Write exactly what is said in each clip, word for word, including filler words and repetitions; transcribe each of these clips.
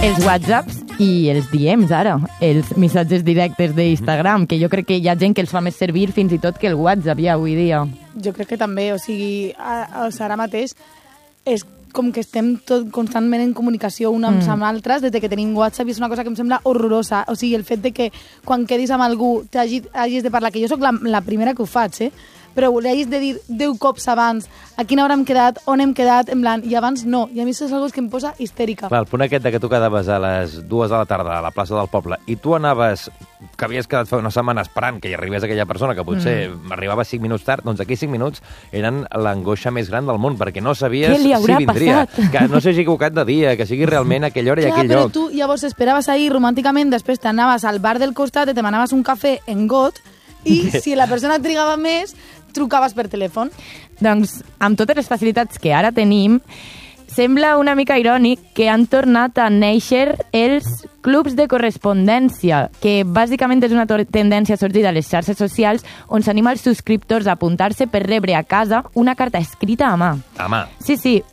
els whatsapps i els D Ms ara, els missatges directes d'Instagram, que jo crec que hi ha gent que els fa més servir fins i tot que el WhatsApp ja avui dia. Jo crec que també, o sigui, a, a, ara mateix és com que estem tot constantment en comunicació una amb mm. altres des de que tenim WhatsApp, i és una cosa que em sembla horrorosa. O sigui, el fet de que quan quedis amb algú t'hagis hagis de parlar, que jo sóc la, la primera que ho faig, eh? Però li hagis de dir deu cops abans a quina hora hem quedat, on hem quedat, en plan, i abans no. I a mi això és una cosa que em posa histèrica. Clar, el punt aquest de que tu quedaves a les dues de la tarda a la plaça del poble i tu anaves, que havies quedat fa una setmana esperant que hi arribés aquella persona, que potser mm. arribava cinc minuts tard, doncs aquells cinc minuts eren l'angoixa més gran del món, perquè no sabies si vindria. Passat? Que no s'hagi equivocat de dia, que sigui realment aquella hora i Clar, aquell però lloc. Tu llavors esperaves ahir romànticament, després t'anaves al bar del costat, te demanaves un cafè en got, i si la persona trigava més, trucaves per telèfon. Doncs, amb totes les facilitats que ara tenim, sembla una mica irònic que han tornat a néixer els clubs de correspondència, que bàsicament és una tendència sorgida a les xarxes socials on s'anima els subscriptors a apuntar-se per rebre a casa una carta escrita a mà. A mà? Sí, sí.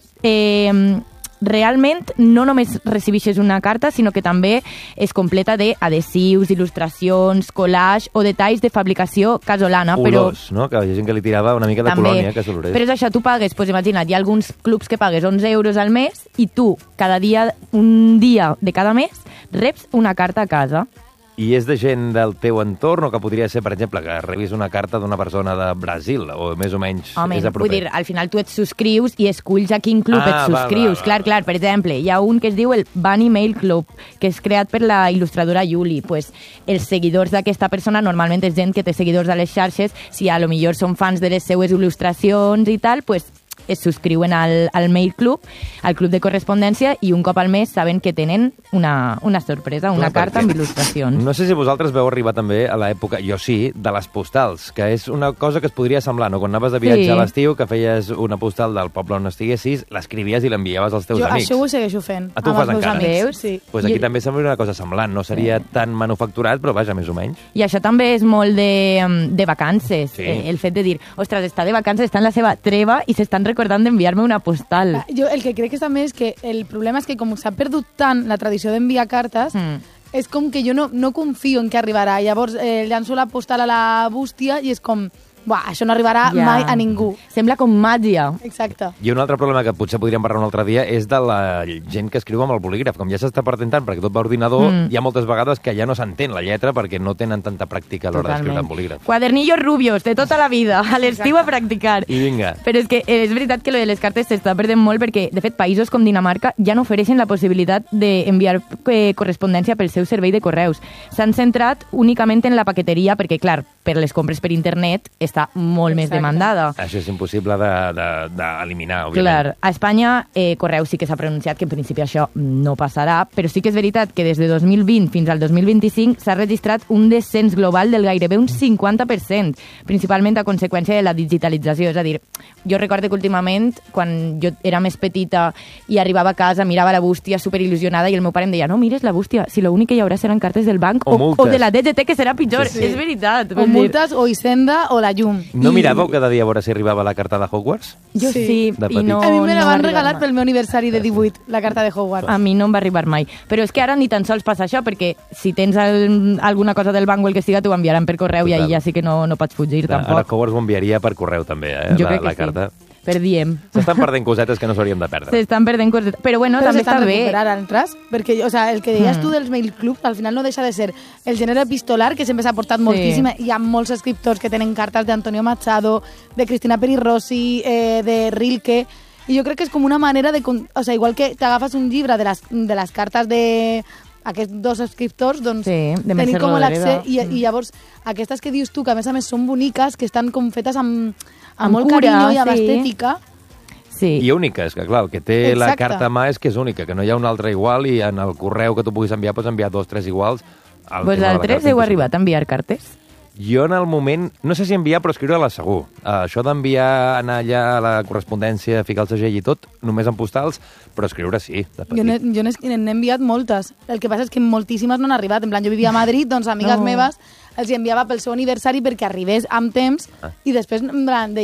Eh, realment no només recibeixes una carta, sinó que també es completa d'adhesius, il·lustracions, collage o detalls de fabricació casolana. Olors, però... no? Que hi ha gent que li tirava una mica de també, colònia, que s'olorés. Però és això, tu pagues, doncs imagina't, hi ha alguns clubs que pagues onze euros al mes i tu, cada dia, un dia de cada mes, reps una carta a casa. I és de gent del teu entorn, o que podria ser, per exemple, que rebis una carta d'una persona de Brasil, o més o menys Home, és a proper? Vull dir, al final tu et subscrius i esculls a quin club ah, et subscrius. Va, va, clar, clar, per exemple, hi ha un que es diu el Bunny Mail Club, que és creat per la il·lustradora Yuli. Pues, els seguidors d'aquesta persona normalment és gent que té seguidors a les xarxes, si a lo millor són fans de les seues il·lustracions i tal, pues es subscriuen al, al Mail Club, al Club de Correspondència, i un cop al mes saben que tenen una, una sorpresa, una Clar, carta amb il·lustracions. No sé si vosaltres veu arribar també a l'època, jo sí, de les postals, que és una cosa que es podria semblar, no? Quan anaves de viatge sí. a l'estiu, que feies una postal del poble on estiguessis, l'escrivies i l'enviaves als teus jo, amics. Això ho segueixo fent. A tu ho fas encara? Amics, sí. Pues aquí I... també sembla una cosa semblant, no seria sí. tan manufacturat, però vaja, més o menys. I això també és molt de, de vacances, sí. eh, el fet de dir, ostres, està de vacances, està en la seva treva i s'estan recordant d'enviar-me una postal. Jo el que crec que també és que el problema és que com s'ha perdut tant la tradició d'enviar cartes, mm. és com que jo no, no confio en què arribarà. Llavors eh, llanço la postal a la bústia i és com... Buah, això no arribarà ja. mai a ningú. Sembla com màgia. Exacte. I un altre problema que potser podríem parlar un altre dia és de la gent que escriu amb el bolígraf. Com ja s'està perdent tant perquè tot va a ordinador, mm. hi ha moltes vegades que ja no s'entén la lletra perquè no tenen tanta pràctica a l'hora d'escriure amb bolígraf. Quadernillos rubios, de tota la vida, a l'estiu a practicar. I vinga. Però és que és veritat que lo de les cartes s'està perdent molt perquè, de fet, països com Dinamarca ja no ofereixen la possibilitat d'enviar eh, correspondència pel seu servei de correus. S'han centrat únicament en la paqueteria perquè, clar, per les compres per internet està molt Exacte. més demandada. Això és impossible d'eliminar, de, de, òbviament. Clar, a Espanya eh, Correu sí que s'ha pronunciat que en principi això no passarà, però sí que és veritat que des de dos mil vint fins al dos mil vint-i-cinc s'ha registrat un descens global del gairebé un cinquanta per cent, principalment a conseqüència de la digitalització. És a dir, jo recordo que últimament, quan jo era més petita i arribava a casa, mirava la bústia superil·lusionada i el meu pare em deia, no mires la bústia, si l'únic que hi haurà seran cartes del banc o, o, o de la D G T, que serà pitjor. Sí, sí. És veritat. O multes, o Hisenda, o la llum. No I... miràveu cada dia a veure si arribava la carta de Hogwarts? Jo sí, sí i no... A mi me la no van regalar pel meu aniversari de divuit, la carta de Hogwarts. A mi no em va arribar mai. Però és que ara ni tan sols passa això, perquè si tens el, alguna cosa del banc o el que siga, t'ho enviaran per correu. Total. I ahir ja sí que no, no pots fugir, Clar, tampoc. Ara Hogwarts ho enviaria per correu, també, eh? Jo la, crec que la carta. sí. Per diem. S'estan perdent cosetes que no s'haurien de perdre. S'estan perdent cosetes. Però bueno, Però també està bé. recuperar altres, perquè o sea, el que deies mm. tu dels mail clubs, al final no deixa de ser el gènere epistolar, que sempre s'ha portat sí. moltíssim. Hi ha molts escriptors que tenen cartes d'Antonio Machado, de Cristina Peri Rossi, eh, de Rilke, i jo crec que és com una manera de... O sea, igual que t'agafes un llibre de les, de les cartes de aquests dos escriptors, doncs sí, tenir com l'accés, i, i llavors aquestes que dius tu, que a més a més són boniques, que estan com fetes amb, amb, amb molt cura, carinyo i amb sí. estètica. Sí. I úniques, que clar, el que té Exacte. la carta a mà és que és única, que no hi ha una altra igual i en el correu que tu puguis enviar pots enviar dos, tres iguals. Vosaltres heu arribat a enviar cartes? Jo en el moment, no sé si enviar, però escriure-la segur. Uh, això d'enviar, anar allà a la correspondència, ficar el segell i tot, només en postals, però escriure sí. Jo n'he enviat moltes. El que passa és que moltíssimes no han arribat. En plan, jo vivia a Madrid, doncs amigues no. meves els hi enviava pel seu aniversari perquè arribés amb temps ah. i després en plan, deia,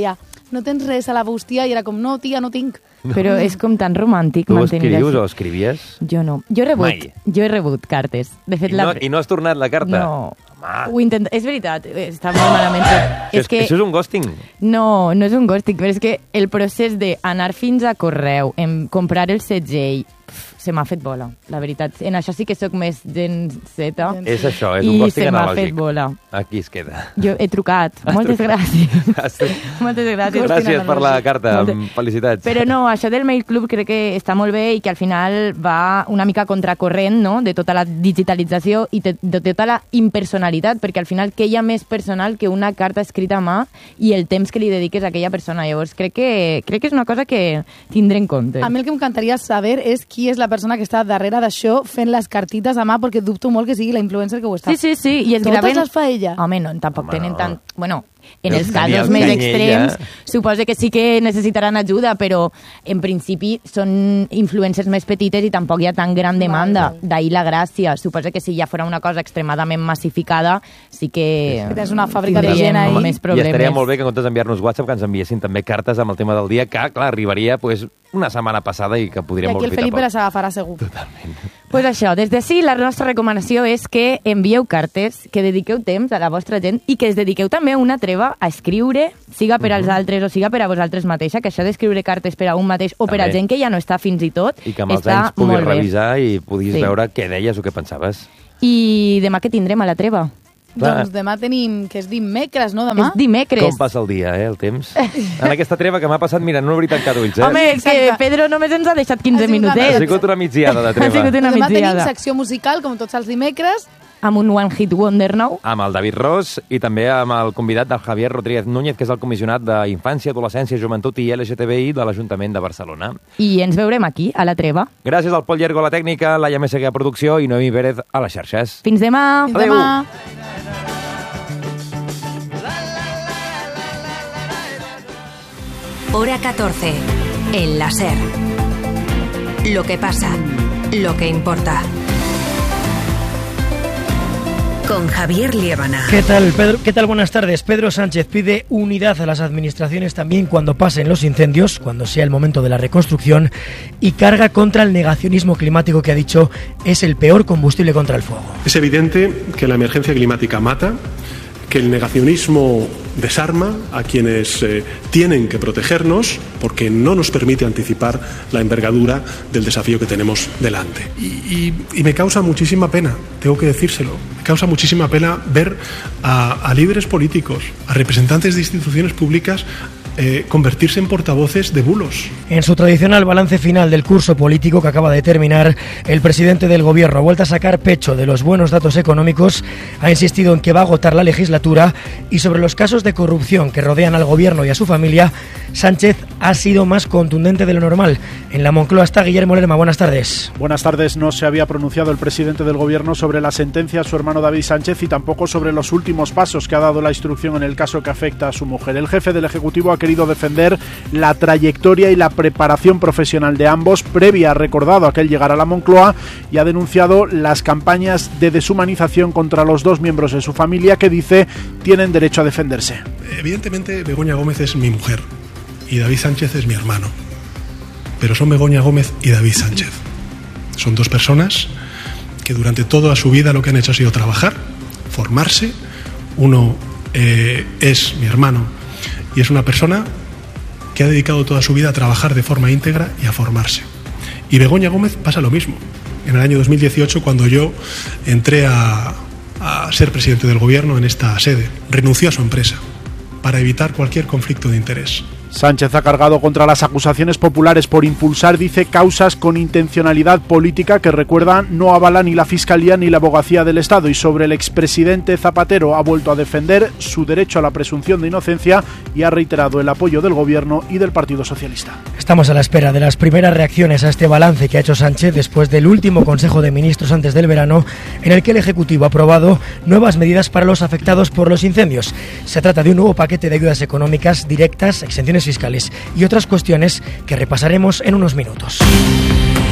no tens res a la bústia, i era com, no, tia, no tinc. Però és com tan romàntic Tu mantenir escrius així. o escrivies? Jo no. Jo he rebut, Mai. jo he rebut cartes. De fet, I no, la... I no has tornat la carta? No. Home. Ho intento... És veritat, està molt malament. Això és, que... això és un ghosting. No, no és un ghosting, però és que el procés d'anar fins a correu, en comprar el segell, pf, se m'ha fet bola, la veritat. En això sí que sóc més gen Z. És això, és un I ghosting se m'ha analògic. fet bola. Aquí es queda. Jo he trucat. Moltes gràcies. Has tru- Moltes gràcies. Gràcies per la carta, Moltes- felicitats. Però no, això del Mail Club crec que està molt bé i que al final va una mica contracorrent, no?, de tota la digitalització i de, de tota la impersonalitat, perquè al final què hi ha més personal que una carta escrita a mà i el temps que li dediques a aquella persona. Llavors crec que, crec que és una cosa que tindré en compte. A mi el que m'encantaria saber és qui és la persona que està darrere d'això fent les cartites a mà, perquè dubto molt que sigui la influencer que ho està. Sí, sí, sí. I es Totes graven... les fa ella? Home, no, tampoc Home, tenen no. tant... Bueno, en No els tenia casos el més canyella. extrems, suposo que sí que necessitaran ajuda, però en principi són influencers més petites i tampoc hi ha tan gran demanda. Val, val. D'ahir la gràcia. Suposo que si ja fos una cosa extremadament massificada, sí que... Que tens una fàbrica de tindríem gent ahí. més I problemes. estaria molt bé que en comptes d'enviar-nos WhatsApp que ens enviessin també cartes amb el tema del dia, que, clar, arribaria pues, una setmana passada i que I podríem aquí el aprofitar Felipe poc. les agafarà segur. Pues això, des de sí, la nostra recomanació és que envieu cartes, que dediqueu temps a la vostra gent i que es dediqueu també una treva a escriure, siga per als altres o siga per a vosaltres mateixa, que això d'escriure cartes per a un mateix o per a També. gent que ja no està fins i tot, I que amb els està anys puguis molt bé. revisar i puguis Sí. veure què deies o què pensaves. I demà què tindrem a la treva? Clar. Doncs demà tenim, que és dimecres, no? Demà? És dimecres. Com passa el dia, eh, el temps? En aquesta treva que m'ha passat mirant, no obrir tancant ulls, eh? Home, és que Exacte. Pedro només ens ha deixat quinze Ha sigut una Ha minutets. sigut una migdiada de Ha sigut treva. una Demà tenim migdiada. secció musical, com tots els dimecres. Amb un One Hit Wonder nou. Amb el David Ros i també amb el convidat del Javier Rodríguez Núñez, que és el comissionat d'Infància, Adolescència, Joventut i L G T B I de l'Ajuntament de Barcelona. I ens veurem aquí, a la treva. Gràcies al Pol Llergo a la tècnica, Laia Messeguer a producció i Noemi Pérez a les xarxes. Fins demà! Fins Adéu. demà. Hora catorce. En la SER. Lo que pasa, lo que importa. Con Javier Liébana. ¿Qué tal, Pedro? ¿Qué tal? Buenas tardes. Pedro Sánchez pide unidad a las administraciones también cuando pasen los incendios, cuando sea el momento de la reconstrucción, y carga contra el negacionismo climático que ha dicho es el peor combustible contra el fuego. Es evidente que la emergencia climática mata, que el negacionismo desarma a quienes eh, tienen que protegernos porque no nos permite anticipar la envergadura del desafío que tenemos delante. Y, y, y me causa muchísima pena, tengo que decírselo, me causa muchísima pena ver a, a líderes políticos, a representantes de instituciones públicas Eh, convertirse en portavoces de bulos. En su tradicional balance final del curso político que acaba de terminar, el presidente del gobierno ha vuelto a sacar pecho de los buenos datos económicos, ha insistido en que va a agotar la legislatura y sobre los casos de corrupción que rodean al gobierno y a su familia, Sánchez ha sido más contundente de lo normal. En la Moncloa está Guillermo Lerma. Buenas tardes. Buenas tardes. No se había pronunciado el presidente del gobierno sobre la sentencia a su hermano David Sánchez y tampoco sobre los últimos pasos que ha dado la instrucción en el caso que afecta a su mujer. El jefe del Ejecutivo ha querido defender la trayectoria y la preparación profesional de ambos previa, ha recordado aquel llegar a la Moncloa, y ha denunciado las campañas de deshumanización contra los dos miembros de su familia que dice tienen derecho a defenderse. Evidentemente Begoña Gómez es mi mujer y David Sánchez es mi hermano, pero son Begoña Gómez y David Sánchez. Son dos personas que durante toda su vida lo que han hecho ha sido trabajar, formarse. Uno eh, es mi hermano y es una persona que ha dedicado toda su vida a trabajar de forma íntegra y a formarse. Y Begoña Gómez pasa lo mismo. En el año dos mil dieciocho, cuando yo entré a, a ser presidente del gobierno en esta sede, renunció a su empresa para evitar cualquier conflicto de interés. Sánchez ha cargado contra las acusaciones populares por impulsar, dice, causas con intencionalidad política que, recuerda, no avala ni la Fiscalía ni la Abogacía del Estado. Y sobre el expresidente Zapatero ha vuelto a defender su derecho a la presunción de inocencia y ha reiterado el apoyo del Gobierno y del Partido Socialista. Estamos a la espera de las primeras reacciones a este balance que ha hecho Sánchez después del último Consejo de Ministros antes del verano, en el que el Ejecutivo ha aprobado nuevas medidas para los afectados por los incendios. Se trata de un nuevo paquete de ayudas económicas directas, exenciones fiscales y otras cuestiones que repasaremos en unos minutos.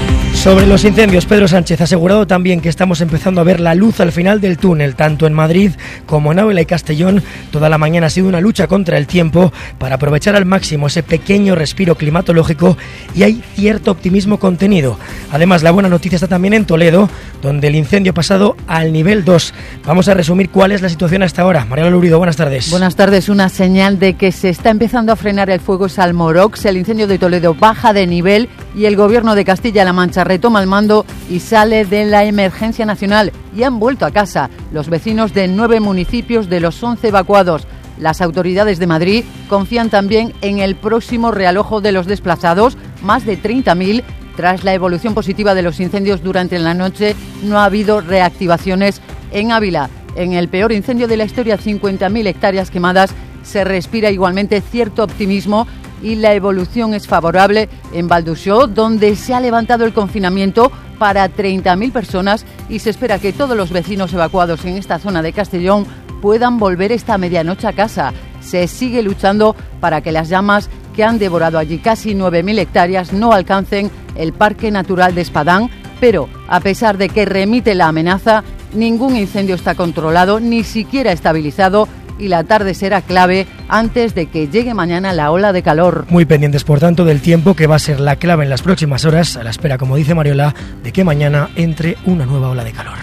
Sobre los incendios, Pedro Sánchez ha asegurado también que estamos empezando a ver la luz al final del túnel, tanto en Madrid como en Ávila y Castellón. Toda la mañana ha sido una lucha contra el tiempo para aprovechar al máximo ese pequeño respiro climatológico y hay cierto optimismo contenido. Además, la buena noticia está también en Toledo, donde el incendio ha pasado al nivel dos. Vamos a resumir cuál es la situación hasta ahora. Mariano Lurido, buenas tardes. Buenas tardes. Una señal de que se está empezando a frenar el fuego es Almorox. El incendio de Toledo baja de nivel y el Gobierno de Castilla-La Mancha retoma el mando y sale de la emergencia nacional. Y han vuelto a casa los vecinos de nueve municipios de los once evacuados. Las autoridades de Madrid confían también en el próximo realojo de los desplazados, más de treinta mil. Tras la evolución positiva de los incendios durante la noche, no ha habido reactivaciones en Ávila. En el peor incendio de la historia, cincuenta mil hectáreas quemadas, se respira igualmente cierto optimismo y la evolución es favorable en Valduxó, donde se ha levantado el confinamiento para treinta mil personas y se espera que todos los vecinos evacuados en esta zona de Castellón puedan volver esta medianoche a casa. Se sigue luchando para que las llamas que han devorado allí casi nueve mil hectáreas no alcancen el Parque Natural de Espadán, pero a pesar de que remite la amenaza, ningún incendio está controlado, ni siquiera estabilizado, y la tarde será clave antes de que llegue mañana la ola de calor. Muy pendientes, por tanto, del tiempo, que va a ser la clave en las próximas horas, a la espera, como dice Mariola, de que mañana entre una nueva ola de calor.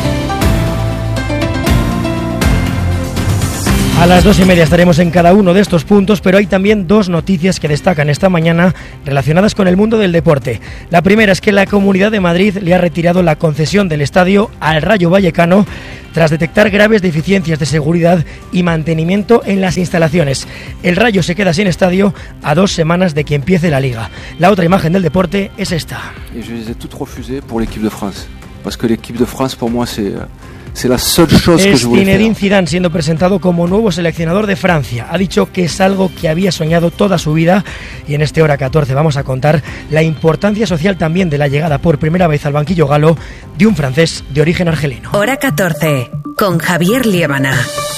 A las dos y media estaremos en cada uno de estos puntos, pero hay también dos noticias que destacan esta mañana relacionadas con el mundo del deporte. La primera es que la Comunidad de Madrid le ha retirado la concesión del estadio al Rayo Vallecano tras detectar graves deficiencias de seguridad y mantenimiento en las instalaciones. El Rayo se queda sin estadio a dos semanas de que empiece la Liga. La otra imagen del deporte es esta. Y yo les he toutes refusées pour l'équipe de France, parce que l'équipe de France pour moi c'est C'est la seule chose que je voulais faire. Zinedine Zidane siendo presentado como nuevo seleccionador de Francia. Ha dicho que es algo que había soñado toda su vida y en este Hora catorce vamos a contar la importancia social también de la llegada por primera vez al banquillo galo de un francés de origen argelino. Hora catorce, con Javier Liébana.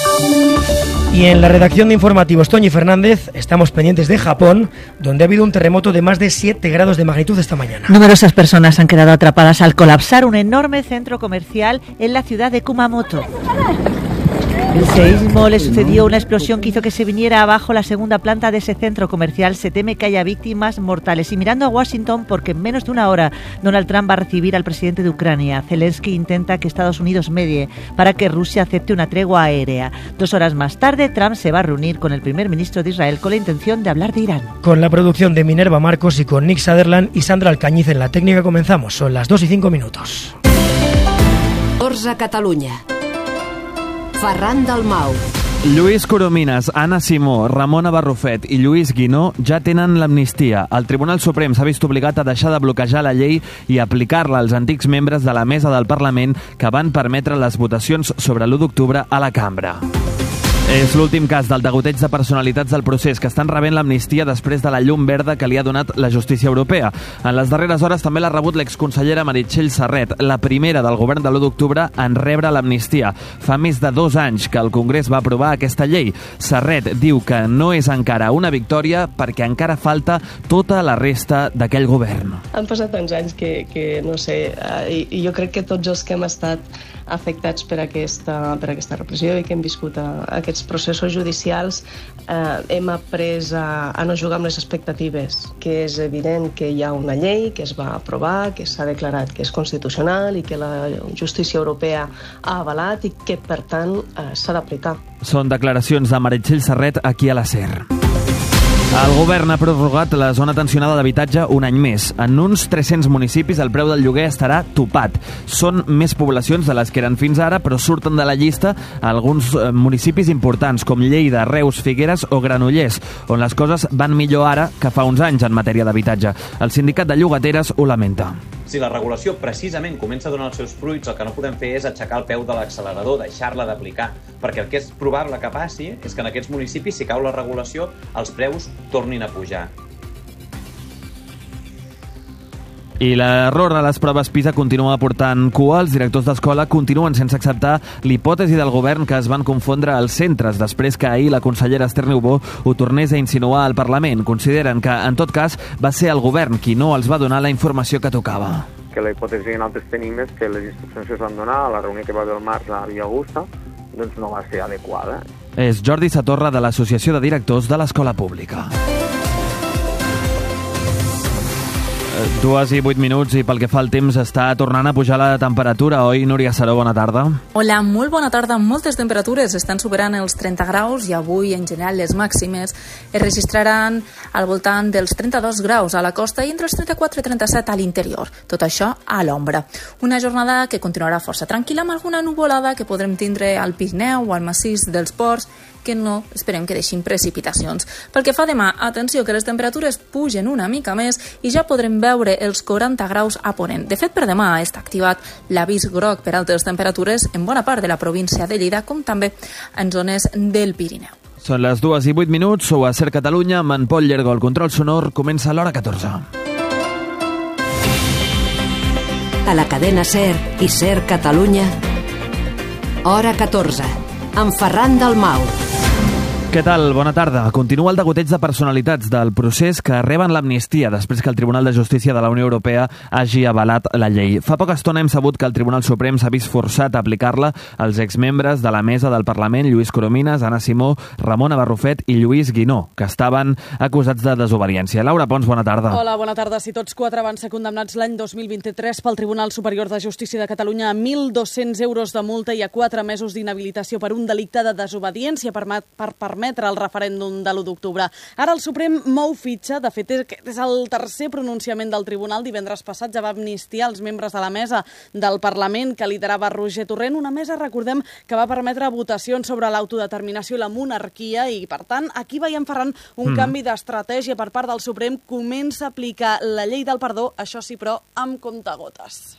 Y en la redacción de informativos, Toñi Fernández, estamos pendientes de Japón, donde ha habido un terremoto de más de siete grados de magnitud esta mañana. Numerosas personas han quedado atrapadas al colapsar un enorme centro comercial en la ciudad de Kumamoto. El seísmo le sucedió una explosión que hizo que se viniera abajo la segunda planta de ese centro comercial. Se teme que haya víctimas mortales. Y mirando a Washington, porque en menos de una hora Donald Trump va a recibir al presidente de Ucrania. Zelensky intenta que Estados Unidos medie para que Rusia acepte una tregua aérea. Dos horas más tarde, Trump se va a reunir con el primer ministro de Israel con la intención de hablar de Irán. Con la producción de Minerva Marcos y con Nick Sutherland y Sandra Alcañiz en la técnica comenzamos. Son las dos y cinco minutos. Orsa Catalunya. Ferran Dalmau. Lluís Coromines, Anna Simó, Ramona Barrufet i Lluís Guinó ja tenen l'amnistia. El Tribunal Suprem s'ha vist obligat a deixar de bloquejar la llei i aplicar-la als antics membres de la mesa del Parlament que van permetre les votacions sobre l'u d'octubre a la cambra. És l'últim cas del degoteig de personalitats del procés que estan rebent l'amnistia després de la llum verda que li ha donat la justícia europea. En les darreres hores també l'ha rebut l'exconsellera Meritxell Serret, la primera del govern de l'u d'octubre en rebre l'amnistia. Fa més de dos anys que el Congrés va aprovar aquesta llei. Serret diu que no és encara una victòria perquè encara falta tota la resta d'aquell govern. Han passat tants anys que, que no sé, i, i jo crec que tots els que hem estat afectats per aquesta, per aquesta repressió i que hem viscut a, a aquests processos judicials eh, hem après a, a no jugar amb les expectatives, que és evident que hi ha una llei que es va aprovar, que s'ha declarat que és constitucional i que la justícia europea ha avalat i que, per tant, eh, s'ha d'aplicar. Són declaracions de Meritxell Serret aquí a la SER. El govern ha prorrogat la zona tensionada d'habitatge un any més. En uns tres-cents municipis el preu del lloguer estarà topat. Són més poblacions de les que eren fins ara, però surten de la llista alguns municipis importants com Lleida, Reus, Figueres o Granollers, on les coses van millor ara que fa uns anys en matèria d'habitatge. El sindicat de llogateres ho lamenta. Si la regulació precisament comença a donar els seus fruits, el que no podem fer és aixecar el peu de l'accelerador, deixar-la d'aplicar, perquè el que és probable que passi és que en aquests municipis, si cau la regulació, els preus tornin a pujar. I l'error a les proves PISA continua portant cua. Els directors d'escola continuen sense acceptar l'hipòtesi del govern que es van confondre els centres després que ahir la consellera Esther Niubó ho tornés a insinuar al Parlament. Consideren que, en tot cas, va ser el govern qui no els va donar la informació que tocava. que la hipòtesi que nosaltres tenim és que les instruccions que es van donar a la reunió que va haver el març a Via Augusta doncs no va ser adequada. És Jordi Satorra de l'Associació de Directors de l'Escola Pública. Dues i vuit minuts i pel que fa al temps està tornant a pujar la temperatura. Oi, Núria Saró, bona tarda. Hola, molt bona tarda. Moltes temperatures estan superant els trenta graus i avui, en general, les màximes es registraran al voltant dels trenta-dos graus a la costa i entre els trenta-quatre i trenta-set a l'interior. Tot això a l'ombra. Una jornada que continuarà força tranquil·la amb alguna nuvolada que podrem tindre al Pirineu o al massís dels Ports, que no esperem que deixin precipitacions. Pel que fa demà, atenció que les temperatures pugen una mica més i ja podrem veure els quaranta graus a Ponent. De fet, per demà està activat l'avís groc per altes temperatures en bona part de la província de Lleida, com també en zones del Pirineu. Són les dues i vuit minuts, sou a Ser Catalunya, amb en Pol Llergo, el control sonor, comença a l'hora catorze. A la cadena Ser i Ser Catalunya, hora catorze, amb Ferran Dalmau. Què tal? Bona tarda. Continua el degoteig de personalitats del procés que reben l'amnistia després que el Tribunal de Justícia de la Unió Europea hagi avalat la llei. Fa poca estona hem sabut que el Tribunal Suprem s'ha vist forçat a aplicar-la als exmembres de la mesa del Parlament, Lluís Coromines, Anna Simó, Ramona Barrufet i Lluís Guinó, que estaven acusats de desobediència. Laura Pons, bona tarda. Hola, bona tarda. Si tots quatre van ser condemnats l'any dos mil vint-i-tres pel Tribunal Superior de Justícia de Catalunya a mil dos-cents euros de multa i a quatre mesos d'inhabilitació per un delicte de desobediència per, per permetre el referèndum de l'u d'octubre. Ara el Suprem mou fitxa. De fet, és el tercer pronunciament del Tribunal. Divendres passat ja va amnistiar els membres de la mesa del Parlament que liderava Roger Torrent. Una mesa, recordem, que va permetre votacions sobre l'autodeterminació i la monarquia i, per tant, aquí veiem, Ferran, un mm. canvi d'estratègia per part del Suprem. Comença a aplicar la llei del perdó, això sí, però amb comptagotes.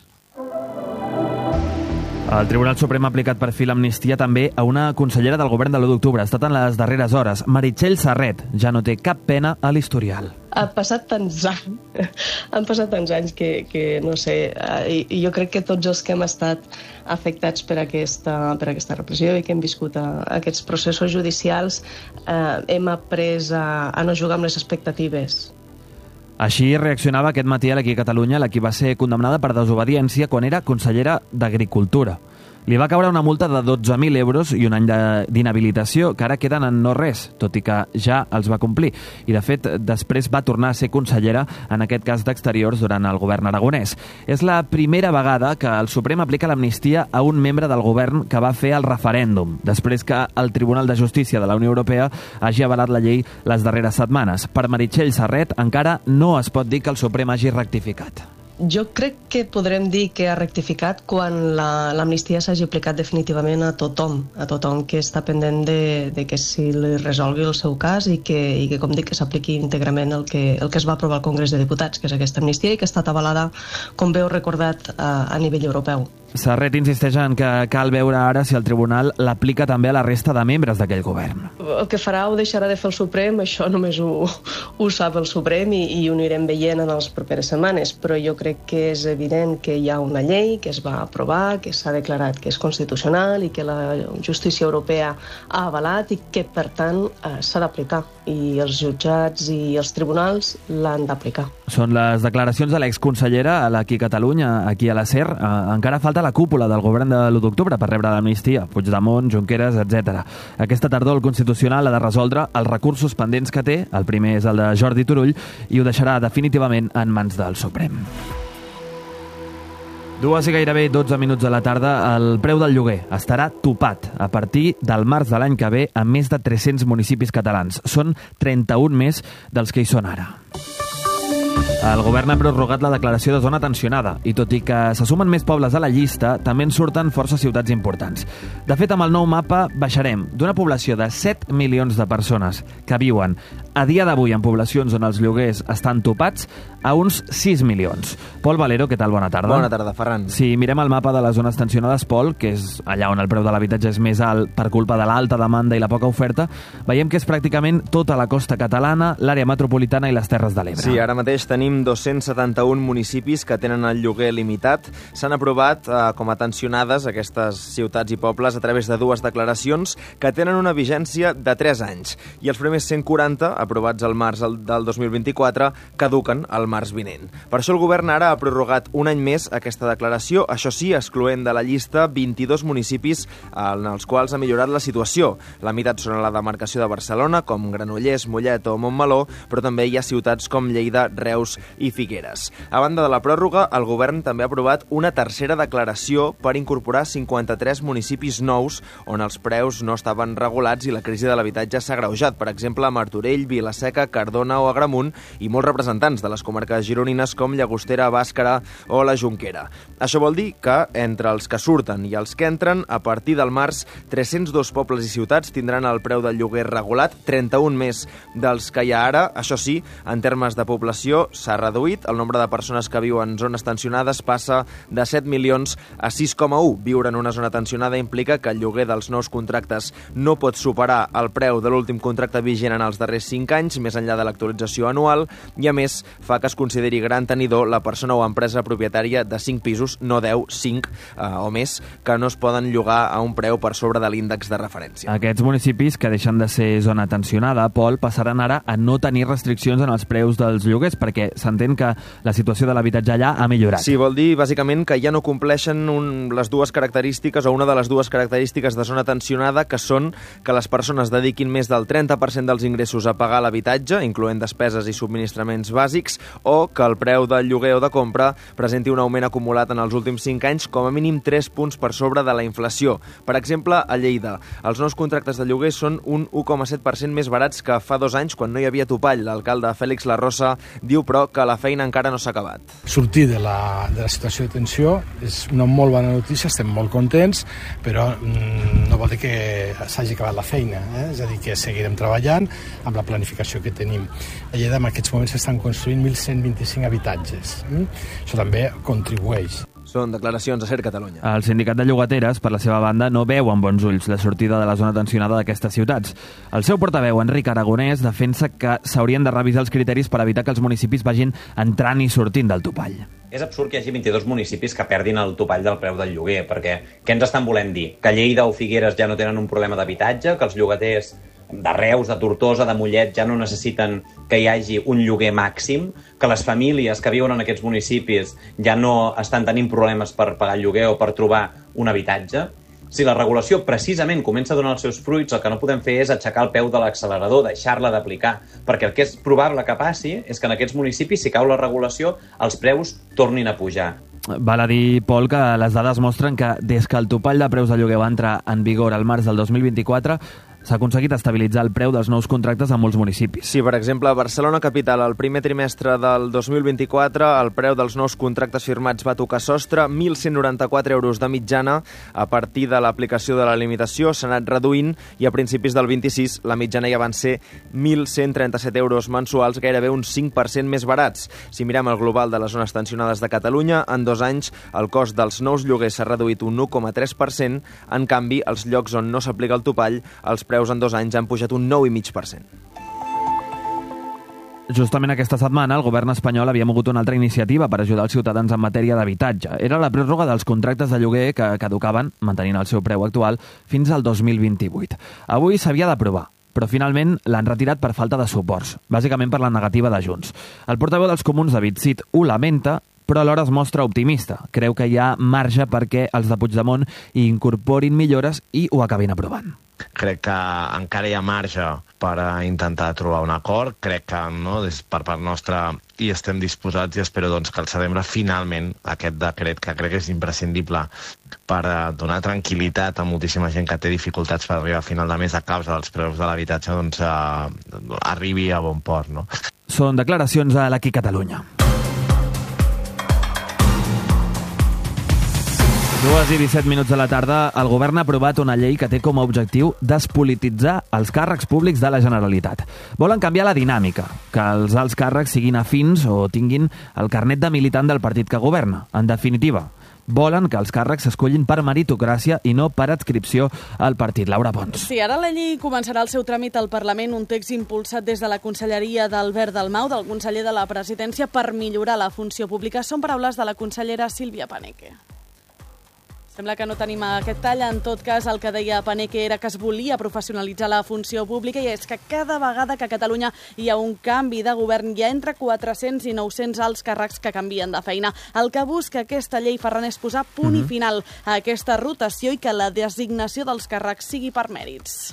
El Tribunal Suprem ha aplicat per fi l'amnistia també a una consellera del govern de l'u d'octubre. Ha estat en les darreres hores. Meritxell Serret ja no té cap pena a l'historial. Ha passat tants anys, han passat tants anys que, que no sé, i, i jo crec que tots els que hem estat afectats per aquesta, per aquesta repressió i que hem viscut a, a aquests processos judicials eh, hem après a, a no jugar amb les expectatives. Així reaccionava aquest matí a l'Aquí Catalunya, la qui va ser condemnada per desobediència quan era consellera d'Agricultura. Li va caure una multa de dotze mil euros i un any d'inhabilitació, que ara queden en no res, tot i que ja els va complir. I, de fet, després va tornar a ser consellera, en aquest cas d'Exteriors, durant el govern aragonès. És la primera vegada que el Suprem aplica l'amnistia a un membre del govern que va fer el referèndum, després que el Tribunal de Justícia de la Unió Europea hagi avalat la llei les darreres setmanes. Per Meritxell Serret, encara no es pot dir que el Suprem hagi rectificat. Jo crec que podrem dir que ha rectificat quan l'amnistia s'hagi aplicat definitivament a tothom, a tothom que està pendent de, de que si li resolgui el seu cas i que, i que com dic, que s'apliqui íntegrament el que, el que es va aprovar al Congrés de Diputats, que és aquesta amnistia i que ha estat avalada, com bé heu recordat, a, a nivell europeu. Serret insisteix en que cal veure ara si el Tribunal l'aplica també a la resta de membres d'aquell govern. El que farà o deixarà de fer el Suprem, això només ho, ho sap el Suprem i, i ho anirem veient en les properes setmanes, però jo crec que és evident que hi ha una llei que es va aprovar, que s'ha declarat que és constitucional i que la justícia europea ha avalat i que, per tant, s'ha d'aplicar. I els jutjats i els tribunals l'han d'aplicar. Són les declaracions de l'exconsellera a l'Aquí Catalunya, aquí a la Ser. Eh, encara falta la cúpula del govern de l'u d'octubre per rebre l'amnistia, Puigdemont, Junqueras, etcètera. Aquesta tardor el Constitucional ha de resoldre els recursos pendents que té, el primer és el de Jordi Turull, i ho deixarà definitivament en mans del Suprem. Dues i gairebé dotze minuts de la tarda, el preu del lloguer estarà topat a partir del març de l'any que ve a més de tres-cents municipis catalans. Són trenta-un més dels que hi són ara. El govern ha prorrogat la declaració de zona tensionada i tot i que se sumen més pobles a la llista, també en surten força ciutats importants. De fet, amb el nou mapa baixarem d'una població de set milions de persones que viuen a dia d'avui en poblacions on els lloguers estan topats a uns sis milions. Pol Valero, què tal? Bona tarda. Bona tarda, Ferran. Si mirem el mapa de les zones tensionades, Pol, que és allà on el preu de l'habitatge és més alt per culpa de l'alta demanda i la poca oferta, veiem que és pràcticament tota la costa catalana, l'àrea metropolitana i les Terres de l'Ebre. Sí, ara mateix tenim tenim dos-cents setanta-un municipis que tenen el lloguer limitat. S'han aprovat eh, com a tensionades aquestes ciutats i pobles a través de dues declaracions que tenen una vigència de tres anys. I els primers cent quaranta, aprovats al març del dos mil vint-i-quatre, caduquen al març vinent. Per això el govern ara ha prorrogat un any més aquesta declaració, això sí, excloent de la llista vint-i-dos municipis en els quals ha millorat la situació. La meitat són a la demarcació de Barcelona, com Granollers, Mollet o Montmeló, però també hi ha ciutats com Lleida, Reus i Figueres. A banda de la pròrroga, el govern també ha aprovat una tercera declaració per incorporar cinquanta-tres municipis nous on els preus no estaven regulats i la crisi de l'habitatge s'ha agreujat. Per exemple, a Martorell, Vila-seca, Cardona o Agramunt i molts representants de les comarques gironines com Llagostera, Bàscara o la Jonquera. Això vol dir que entre els que surten i els que entren, a partir del març, tres-cents dos pobles i ciutats tindran el preu del lloguer regulat, trenta-un més dels que hi ha ara. Això sí, en termes de població s'ha reduït. El nombre de persones que viuen en zones tensionades passa de set milions a sis coma u. Viure en una zona tensionada implica que el lloguer dels nous contractes no pot superar el preu de l'últim contracte vigent en els darrers cinc anys, més enllà de l'actualització anual, i a més fa que es consideri gran tenidor la persona o empresa propietària de cinc pisos, no deu, cinc eh, o més, que no es poden llogar a un preu per sobre de l'índex de referència. Aquests municipis que deixen de ser zona tensionada, Pol, passaran ara a no tenir restriccions en els preus dels lloguers, perquè s'entén que la situació de l'habitatge allà ha millorat. Sí, vol dir, bàsicament, que ja no compleixen un, les dues característiques o una de les dues característiques de zona tensionada, que són que les persones dediquin més del trenta per cent dels ingressos a pagar l'habitatge, incloent despeses i subministraments bàsics, o que el preu del lloguer o de compra presenti un augment acumulat en els últims cinc anys, com a mínim tres punts per sobre de la inflació. Per exemple, a Lleida, els nous contractes de lloguer són un u coma set per cent més barats que fa dos anys, quan no hi havia topall. L'alcalde Fèlix Larrosa diu, però, que la feina encara no s'ha acabat. Sortir de la, de la situació de tensió és una molt bona notícia, estem molt contents, però mm, no vol dir que s'hagi acabat la feina, eh? És a dir, que seguirem treballant amb la planificació que tenim. A Lleida en aquests moments s'estan construint mil cent vint-i-cinc habitatges. Mm? Això també contribueix. Són declaracions a Ser Catalunya. El sindicat de llogateres, per la seva banda, no veu amb bons ulls la sortida de la zona tensionada d'aquestes ciutats. El seu portaveu, Enric Aragonès, defensa que s'haurien de revisar els criteris per evitar que els municipis vagin entrant i sortint del topall. És absurd que hi hagi vint-i-dos municipis que perdin el topall del preu del lloguer, perquè què ens estan volent dir? Que Lleida o Figueres ja no tenen un problema d'habitatge, que els llogaters de Reus, de Tortosa, de Mollet ja no necessiten que hi hagi un lloguer màxim, que les famílies que viuen en aquests municipis ja no estan tenint problemes per pagar el lloguer o per trobar un habitatge. Si la regulació precisament comença a donar els seus fruits, el que no podem fer és aixecar el peu de l'accelerador, deixar-la d'aplicar, perquè el que és probable que passi és que en aquests municipis, si cau la regulació, els preus tornin a pujar. Val a dir, Pol, que les dades mostren que des que el topall de preus de lloguer va entrar en vigor al març del dos mil vint-i-quatre, s'ha aconseguit estabilitzar el preu dels nous contractes en molts municipis. Sí, per exemple, a Barcelona Capital, el primer trimestre del dos mil vint-i-quatre, el preu dels nous contractes firmats va tocar sostre, mil cent noranta-quatre euros de mitjana. A partir de l'aplicació de la limitació s'ha anat reduint i a principis del vint-i-sis la mitjana ja van ser mil cent trenta-set euros mensuals, gairebé un cinc per cent més barats. Si mirem el global de les zones tensionades de Catalunya, en dos anys el cost dels nous lloguers s'ha reduït un u coma tres per cent. En canvi, als llocs on no s'aplica el topall, els preus en dos anys han pujat un nou coma cinc per cent. Justament aquesta setmana el govern espanyol havia mogut una altra iniciativa per ajudar els ciutadans en matèria d'habitatge. Era la pròrroga dels contractes de lloguer que caducaven, mantenint el seu preu actual, fins al dos mil vint-i-vuit. Avui s'havia d'aprovar, però finalment l'han retirat per falta de suports, bàsicament per la negativa de Junts. El portaveu dels comuns, David Cid, ho lamenta, però alhora es mostra optimista. Creu que hi ha marge perquè els de Puigdemont hi incorporin millores i ho acabin aprovant. Crec que encara hi ha marge per intentar trobar un acord. Crec que no, des per part nostra hi estem disposats i espero doncs, que al setembre finalment aquest decret, que crec que és imprescindible per donar tranquil·litat a moltíssima gent que té dificultats per arribar a final de mes a causa dels preus de l'habitatge, doncs eh, arribi a bon port. No? Són declaracions a l'Aquí Catalunya. dues i disset minuts de la tarda, el govern ha aprovat una llei que té com a objectiu despolititzar els càrrecs públics de la Generalitat. Volen canviar la dinàmica, que els alts càrrecs siguin afins o tinguin el carnet de militant del partit que governa. En definitiva, volen que els càrrecs s'escollin per meritocràcia i no per adscripció al partit. Laura Pons. Sí, ara la llei començarà el seu tràmit al Parlament, un text impulsat des de la Conselleria d'Albert Dalmau, del conseller de la Presidència, per millorar la funció pública. Són paraules de la consellera Sílvia Paneque. Sembla que no tenim aquest tall. En tot cas, el que deia Paneque era que es volia professionalitzar la funció pública i és que cada vegada que a Catalunya hi ha un canvi de govern hi ha entre quatre-cents i nou-cents alts càrrecs que canvien de feina. El que busca aquesta llei, Ferran, és posar punt mm-hmm. i final a aquesta rotació i que la designació dels càrrecs sigui per mèrits.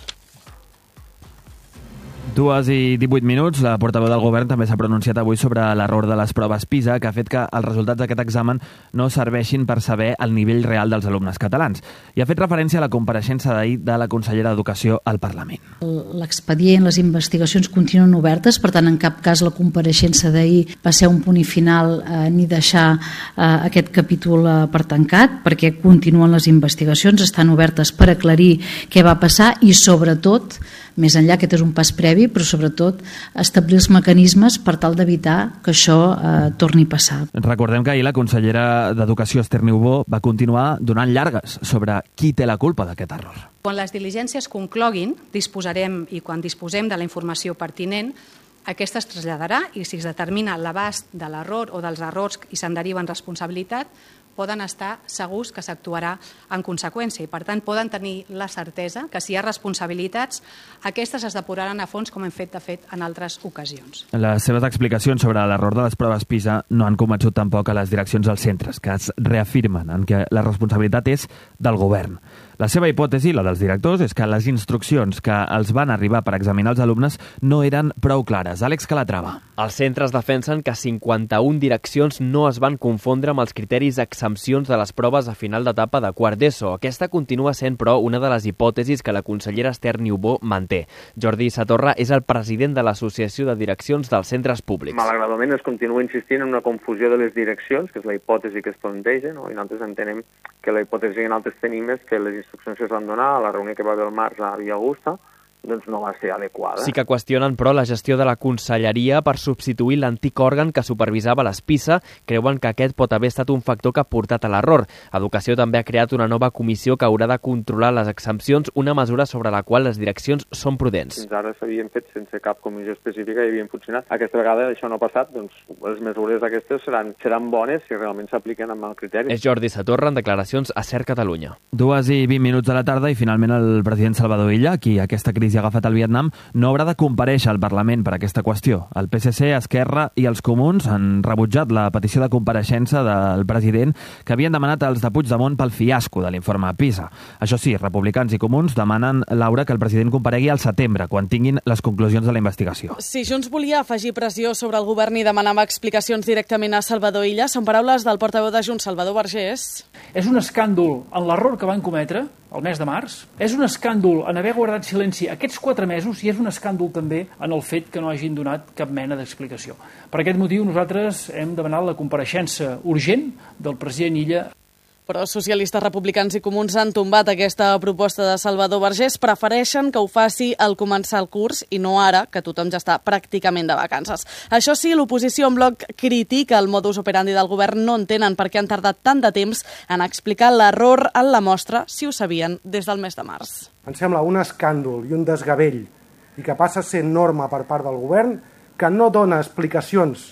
Dues i divuit minuts. La portaveu del govern també s'ha pronunciat avui sobre l'error de les proves PISA, que ha fet que els resultats d'aquest examen no serveixin per saber el nivell real dels alumnes catalans. I ha fet referència a la compareixença d'ahir de la consellera d'Educació al Parlament. L'expedient, les investigacions continuen obertes, per tant, en cap cas la compareixença d'ahir va ser un punt i final eh, ni deixar eh, aquest capítol eh, per tancat, perquè continuen les investigacions, estan obertes per aclarir què va passar i, sobretot, més enllà, aquest és un pas previ, però sobretot establir els mecanismes per tal d'evitar que això eh, torni a passar. Recordem que ahir la consellera d'Educació, Esther Niubó, va continuar donant llargues sobre qui té la culpa d'aquest error. Quan les diligències concloguin, disposarem i quan disposem de la informació pertinent, aquesta es traslladarà i si es determina l'abast de l'error o dels errors i se'n deriven responsabilitat, poden estar segurs que s'actuarà en conseqüència i, per tant, poden tenir la certesa que si hi ha responsabilitats, aquestes es depuraran a fons com hem fet, de fet, en altres ocasions. Les seves explicacions sobre l'error de les proves PISA no han convençut tampoc a les direccions dels centres, que es reafirmen en que la responsabilitat és del govern. La seva hipòtesi, la dels directors, és que les instruccions que els van arribar per examinar els alumnes no eren prou clares. Àlex Calatrava. Els centres defensen que cinquanta-una direccions no es van confondre amb els criteris d'exempcions de les proves a final d'etapa de quart d'ESO. Aquesta continua sent, però, una de les hipòtesis que la consellera Esther Niubó manté. Jordi Satorra és el president de l'Associació de Direccions dels Centres Públics. Malauradament es continua insistint en una confusió de les direccions, que és la hipòtesi que es planteja, no? I nosaltres entenem que la hipòtesi que nosaltres tenim és que les instruccions que es van donar a la reunió que va haver el març a Via Augusta doncs no va ser adequada. Sí que qüestionen, però, la gestió de la conselleria per substituir l'antic òrgan que supervisava les PISA. Creuen que aquest pot haver estat un factor que ha portat a l'error. Educació també ha creat una nova comissió que haurà de controlar les exempcions, una mesura sobre la qual les direccions són prudents. Fins ara s'havien fet sense cap comissió específica i havien funcionat. Aquesta vegada això no ha passat, doncs les mesures aquestes seran, seran bones si realment s'apliquen amb el criteri. És Jordi Satorra en declaracions a SER Catalunya. Dues i vint minuts de la tarda i finalment el president Salvador Illa, qui aquesta crisi ha agafat al Vietnam, no haurà de comparèixer al Parlament per aquesta qüestió. El P S C, Esquerra i els Comuns han rebutjat la petició de compareixença del president que havien demanat els de Puigdemont pel fiasco de l'informe PISA. Això sí, republicans i comuns demanen, Laura, que el president comparegui al setembre, quan tinguin les conclusions de la investigació. Si Junts volia afegir pressió sobre el govern i demanava explicacions directament a Salvador Illa, són paraules del portaveu de Junts, Salvador Vergés. És un escàndol en l'error que van cometre el mes de març. És un escàndol en haver guardat silenci aquests quatre mesos i és un escàndol també en el fet que no hagin donat cap mena d'explicació. Per aquest motiu nosaltres hem demanat la compareixença urgent del president Illa. Però socialistes, republicans i comuns han tombat aquesta proposta de Salvador Vergés. Prefereixen que ho faci al començar el curs i no ara, que tothom ja està pràcticament de vacances. Això sí, l'oposició en bloc critica el modus operandi del govern. No entenen per què han tardat tant de temps en explicar l'error en la mostra, si ho sabien des del mes de març. Em sembla un escàndol i un desgavell i que passa a ser norma per part del govern que no dona explicacions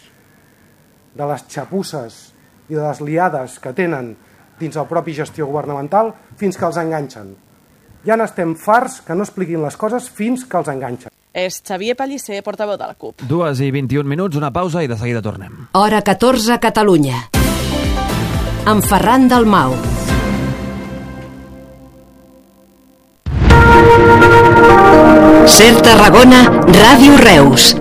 de les xapusses i de les liades que tenen dins el propi gestió governamental fins que els enganxen. Ja n'estem farts que no expliquin les coses fins que els enganxen. És Xavier Pellicer, portaveu de la CUP. Dues i vint-i-un minuts, una pausa i de seguida tornem. Hora catorze, Catalunya. Amb Ferran Dalmau. SER Tarragona, Radio Reus.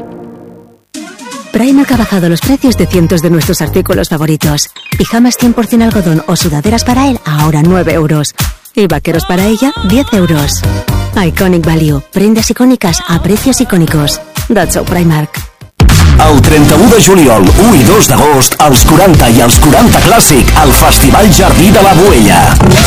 Primark ha bajado los precios de cientos de nuestros artículos favoritos. Pijamas cien por ciento algodón o sudaderas para él, ahora nueve euros. Y vaqueros para ella, diez euros. Iconic Value. Prendes icòniques a precios icònicos. That's so Primark. El trenta-u de juliol, u i dos d'agost, els quaranta i els quaranta Clàssic al Festival Jardí de la Boella.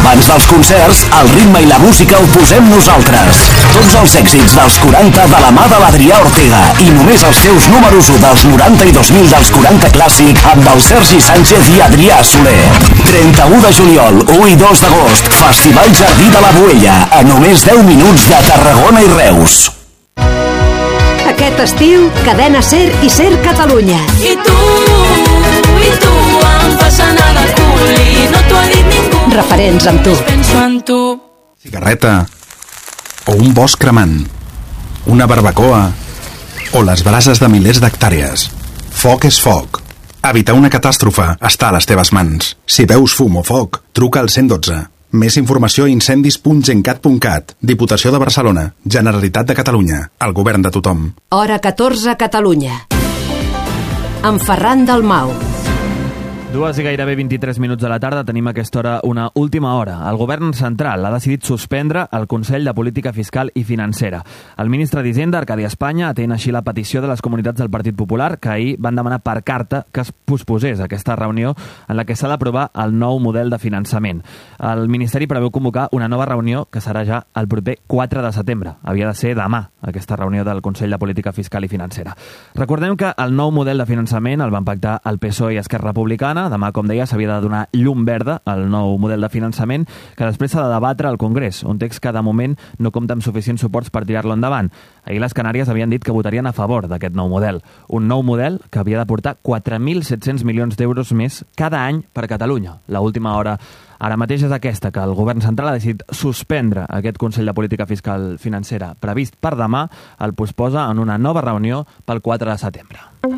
Abans dels concerts, el ritme i la música ho posem nosaltres. Tots els èxits dels quaranta de la mà de l'Adrià Ortega i només els teus números u dels noranta i dos mil dels quaranta clàssic amb el Sergi Sánchez i Adrià Soler. trenta-u de juliol, u i dos d'agost, Festival Jardí de la Boella, a només deu minuts de Tarragona i Reus. Aquest estiu, Cadena Ser i Ser Catalunya. I tu, i tu, em fas anar de cul i no t'ho ha dit ningú. Referents amb tu. Penso en tu. Cigarreta, o un bosc cremant, una barbacoa, o les brases de milers d'hectàrees. Foc és foc. Evitar una catàstrofe està a les teves mans. Si veus fum o foc, truca al cent i dotze. Més informació a incendis punt gencat punt cat. Diputació de Barcelona. Generalitat de Catalunya. El govern de tothom. Hora catorze, Catalunya. Amb Ferran Dalmau. Dues i gairebé vint-i-tres minuts de la tarda tenim a aquesta hora una última hora. El govern central ha decidit suspendre el Consell de Política Fiscal i Financera. El ministre d'Hisenda, Arcadi Espanya, atén així la petició de les comunitats del Partit Popular que ahir van demanar per carta que es posposés aquesta reunió en la que s'ha d'aprovar el nou model de finançament. El Ministeri preveu convocar una nova reunió que serà ja el proper quatre de setembre. Havia de ser demà, aquesta reunió del Consell de Política Fiscal i Financera. Recordem que el nou model de finançament el van pactar el P S O E i Esquerra Republicana. Demà, com deia, s'havia de donar llum verda al nou model de finançament que després s'ha de debatre al Congrés, un text que de moment no compta amb suficients suports per tirar-lo endavant. Ahir les Canàries havien dit que votarien a favor d'aquest nou model. Un nou model que havia d'aportar quatre mil set-cents milions d'euros més cada any per Catalunya. L'última hora ara mateix és aquesta, que el govern central ha decidit suspendre aquest Consell de Política Fiscal Financera previst per demà, el posposa en una nova reunió pel quatre de setembre.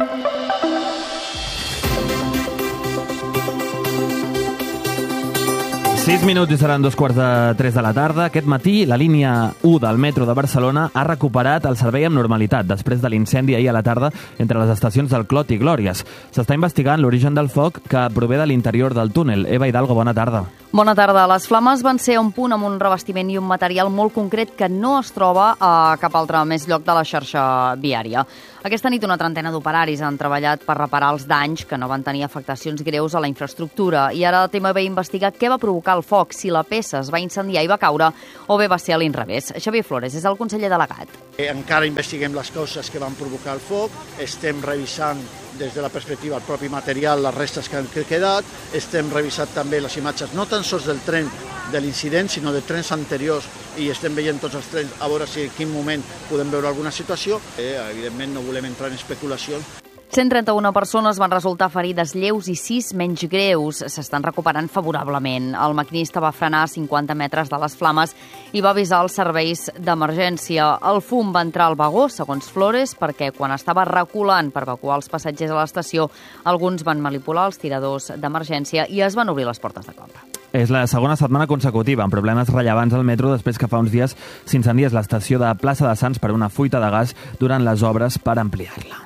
sis minuts i seran dos quarts de tres de la tarda. Aquest matí, la línia u del metro de Barcelona ha recuperat el servei amb normalitat després de l'incendi ahir a la tarda entre les estacions del Clot i Glòries. S'està investigant l'origen del foc que prové de l'interior del túnel. Eva Hidalgo, bona tarda. Bona tarda. Les flames van ser a un punt amb un revestiment i un material molt concret que no es troba a cap altre més lloc de la xarxa viària. Aquesta nit una trentena d'operaris han treballat per reparar els danys que no van tenir afectacions greus a la infraestructura i ara el tema ve investigar què va provocar el foc, si la peça es va incendiar i va caure o bé va ser a l'inrevés. Xavier Flores és el conseller delegat. Encara investiguem les causes que van provocar el foc, estem revisant des de la perspectiva del propi material les restes que han quedat, estem revisant també les imatges no tan sols del tren de l'incident, sinó de trens anteriors i estem veient tots els trens a veure si en quin moment podem veure alguna situació. Eh, evidentment no volem entrar en especulacions. cent trenta-una persones van resultar ferides lleus i sis menys greus. S'estan recuperant favorablement. El maquinista va frenar a cinquanta metres de les flames i va avisar els serveis d'emergència. El fum va entrar al vagó, segons Flores, perquè quan estava reculant per evacuar els passatgers a l'estació, alguns van manipular els tiradors d'emergència i es van obrir les portes de cop. És la segona setmana consecutiva amb problemes rellevants al metro després que fa uns dies s'incendiés l'estació de Plaça de Sants per una fuita de gas durant les obres per ampliar-la.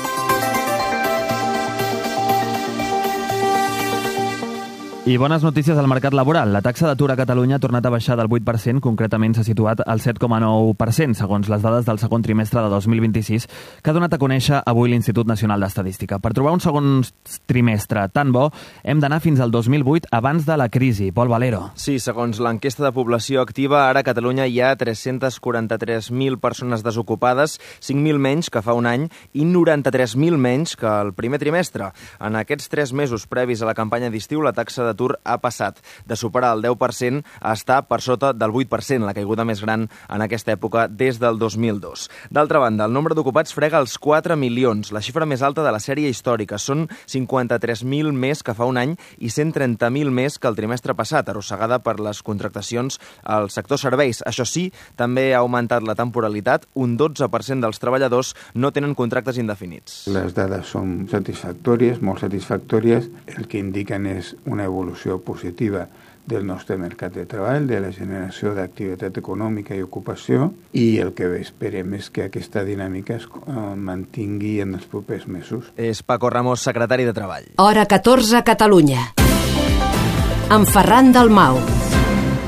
I bones notícies al mercat laboral. La taxa d'atur a Catalunya ha tornat a baixar del vuit per cent, concretament s'ha situat al set coma nou per cent, segons les dades del segon trimestre de dos mil vint-i-sis, que ha donat a conèixer avui l'Institut Nacional d'Estadística. Per trobar un segon trimestre tan bo, hem d'anar fins al dos mil vuit, abans de la crisi. Pol Valero. Sí, segons l'enquesta de població activa, ara a Catalunya hi ha tres-cents quaranta-tres mil persones desocupades, cinc mil menys que fa un any i noranta-tres mil menys que el primer trimestre. En aquests tres mesos previs a la campanya d'estiu, la taxa de l'atur ha passat de superar el deu per cent a estar per sota del vuit per cent, la caiguda més gran en aquesta època des del dos mil dos. D'altra banda, el nombre d'ocupats frega els quatre milions, la xifra més alta de la sèrie històrica. Són cinquanta-tres mil més que fa un any i cent trenta mil més que el trimestre passat, arrossegada per les contractacions al sector serveis. Això sí, també ha augmentat la temporalitat. Un dotze per cent dels treballadors no tenen contractes indefinits. Les dades són satisfactòries, molt satisfactòries. El que indiquen és una evolució positiva del nostre mercat de treball, de la generació d'activitat econòmica i ocupació, i el que esperem és que aquesta dinàmica es mantingui en els propers mesos. És Paco Ramos, secretari de Treball. Hora catorze, Catalunya. Amb Ferran Dalmau.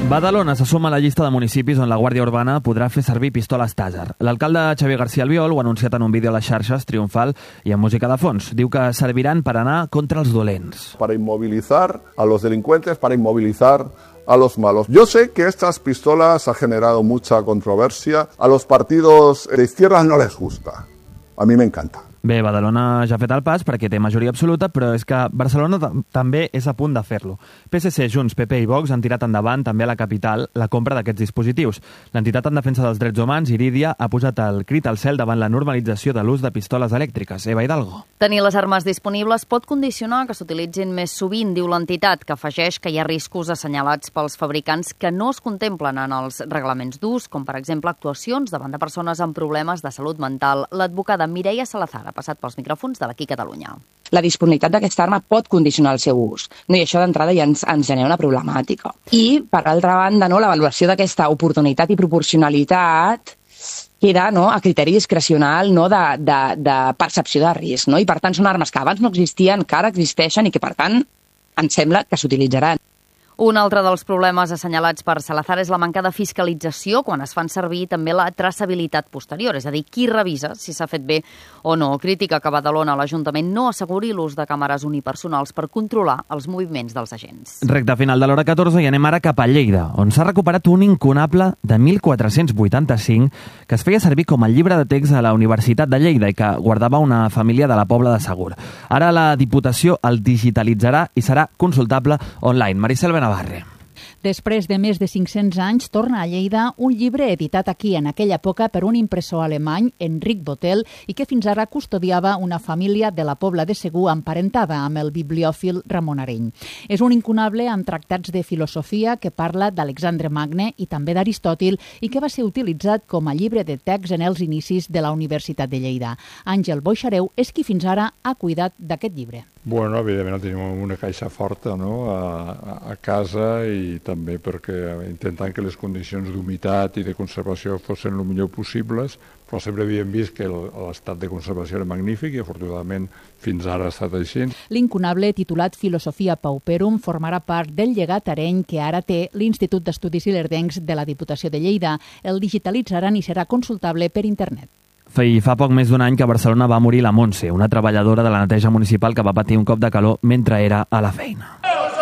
Badalona se suma a la llista de municipis on la Guàrdia Urbana podrà fer servir pistoles Taser. L'alcalde Xavier García Albiol ho ha anunciat en un vídeo a les xarxes, triomfal i amb música de fons. Diu que serviran per anar contra els dolents. Para inmovilizar a los delincuentes, para inmovilizar a los malos. Yo sé que estas pistolas ha generado mucha controversia. A los partidos de izquierda no les gusta. A mí me encanta. Bé, Badalona ja ha fet el pas perquè té majoria absoluta, però és que Barcelona també és a punt de fer-lo. P S C, Junts, P P i Vox han tirat endavant també a la capital la compra d'aquests dispositius. L'entitat en defensa dels drets humans, Iridia, ha posat el crit al cel davant la normalització de l'ús de pistoles elèctriques. Eva Hidalgo. Tenir les armes disponibles pot condicionar que s'utilitzin més sovint, diu l'entitat, que afegeix que hi ha riscos assenyalats pels fabricants que no es contemplen en els reglaments d'ús, com per exemple actuacions davant de persones amb problemes de salut mental. L'advocada Mireia Salazar passat pels micròfons de l'Aquí Catalunya. La disponibilitat d'aquesta arma pot condicionar el seu ús. No, I això d'entrada ja ens, ens genera una problemàtica. I, per altra banda, no, l'avaluació d'aquesta oportunitat i proporcionalitat queda no, a criteri discrecional no, de, de, de percepció de risc. No? I, per tant, són armes que abans no existien, que ara existeixen i que, per tant, ens sembla que s'utilitzaran. Un altre dels problemes assenyalats per Salazar és la manca de fiscalització quan es fan servir també la traçabilitat posterior, és a dir, qui revisa si s'ha fet bé o no. Crítica que a Badalona l'Ajuntament no asseguri l'ús de càmeres unipersonals per controlar els moviments dels agents. Recte final de l'hora catorze i anem ara cap a Lleida, on s'ha recuperat un incunable de mil quatre-cents vuitanta-cinc que es feia servir com a llibre de text a la Universitat de Lleida i que guardava una família de la Pobla de Segur. Ara la Diputació el digitalitzarà i serà consultable online. Maricel Benavarre. Després de més de cinc-cents anys, torna a Lleida un llibre editat aquí en aquella època per un impressor alemany, Enric Botel, i que fins ara custodiava una família de la Pobla de Segur emparentada amb el bibliòfil Ramon Areny. És un incunable amb tractats de filosofia que parla d'Alexandre Magne i també d'Aristòtil i que va ser utilitzat com a llibre de text en els inicis de la Universitat de Lleida. Àngel Boixareu és qui fins ara ha cuidat d'aquest llibre. Bueno, evidentment tenim una caixa forta no? a, a casa i també perquè intentant que les condicions d'humitat i de conservació fossin el millor possibles, però sempre havíem vist que l'estat de conservació era magnífic i afortunadament fins ara ha estat així. L'incunable titulat Filosofia Pauperum formarà part del llegat areny que ara té l'Institut d'Estudis Ilerdencs de la Diputació de Lleida. El digitalitzaran i serà consultable per internet. I fa poc més d'un any que a Barcelona va morir la Montse, una treballadora de la neteja municipal que va patir un cop de calor mentre era a la feina.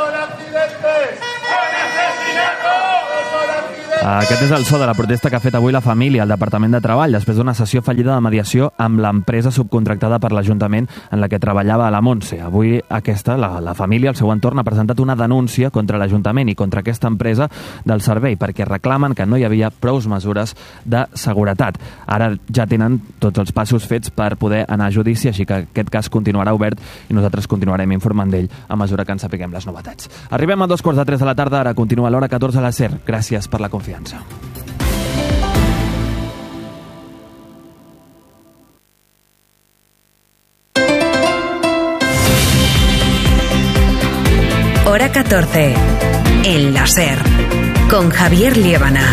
Aquest és el so de la protesta que ha fet avui la família al Departament de Treball després d'una sessió fallida de mediació amb l'empresa subcontractada per l'Ajuntament en la que treballava la Montse. Avui aquesta, la, la família, al seu entorn, ha presentat una denúncia contra l'Ajuntament i contra aquesta empresa del servei perquè reclamen que no hi havia prous mesures de seguretat. Ara ja tenen tots els passos fets per poder anar a judici, així que aquest cas continuarà obert i nosaltres continuarem informant d'ell a mesura que en sapiguem les novetats. Arribem a dos quarts de tres de la tarda, ara continua l'hora catorze a la SER. Gràcies per la confiança. Hora catorce. En la SER. Con Javier Liébana.